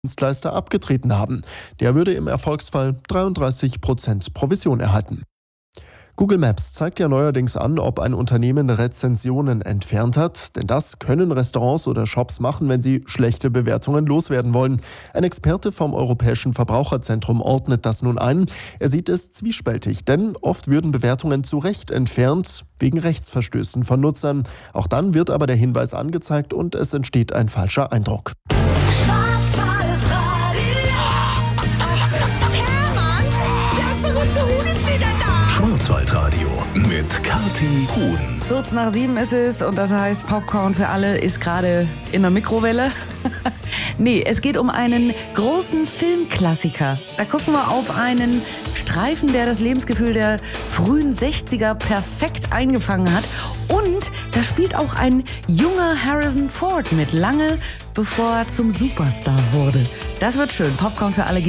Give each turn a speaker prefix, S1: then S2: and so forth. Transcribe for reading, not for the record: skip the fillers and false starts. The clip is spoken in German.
S1: Dienstleister abgetreten haben. Der würde im Erfolgsfall 33% Provision erhalten. Google Maps zeigt ja neuerdings an, ob ein Unternehmen Rezensionen entfernt hat, denn das können Restaurants oder Shops machen, wenn sie schlechte Bewertungen loswerden wollen. Ein Experte vom Europäischen Verbraucherzentrum ordnet das nun ein. Er sieht es zwiespältig, denn oft würden Bewertungen zu Recht entfernt, wegen Rechtsverstößen von Nutzern. Auch dann wird aber der Hinweis angezeigt und es entsteht ein falscher Eindruck.
S2: Schwarzwaldradio mit Kathi Huhn.
S3: 6:45 ist es und das heißt, Popcorn für alle ist gerade in der Mikrowelle. Nee, es geht um einen großen Filmklassiker. Da gucken wir auf einen Streifen, der das Lebensgefühl der frühen 60er perfekt eingefangen hat. Und da spielt auch ein junger Harrison Ford mit, lange bevor er zum Superstar wurde. Das wird schön. Popcorn für alle gibt